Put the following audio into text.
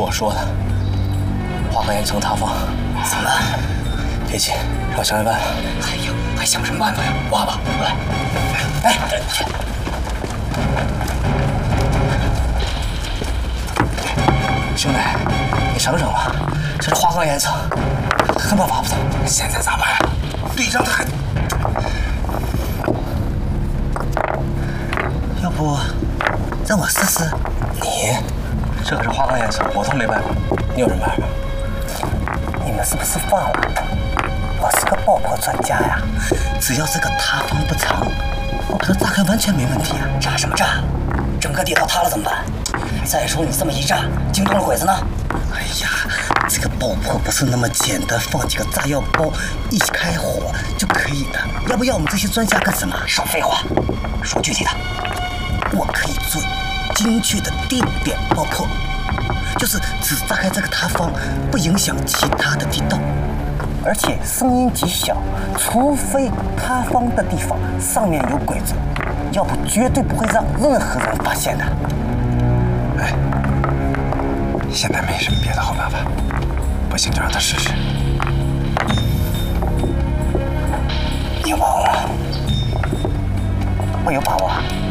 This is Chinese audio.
我说的，花岗岩层塌方， 怎么办？ 别急，让我想想办法。 哎呀，还想什么办法呀？挖吧，来。哎，去。 兄弟，你省省吧，这是花岗岩层，根本挖不到。 现在咋办呀？队长他还……要不让我试试？ 你，这可是花岗岩层，我都没办法，你有什么办法？ 你们是不是忘了？我是个爆破专家呀！只要这个塌方不长，我把它炸开完全没问题啊！炸什么炸？整个地道塌了怎么办？再说你这么一炸，惊动了鬼子呢？哎呀，这个爆破不是那么简单，放几个炸药包一起开火就可以的。要不要我们这些专家干什么？少废话，说具体的。我可以做精确的地点爆破，就是只炸开这个塌方，不影响其他的地道，而且声音极小，除非塌方的地方上面有鬼子，要不绝对不会让任何人发现的。 哎，现在没什么别的好办法，不行就让他试试。 你有把握吗？我有把握。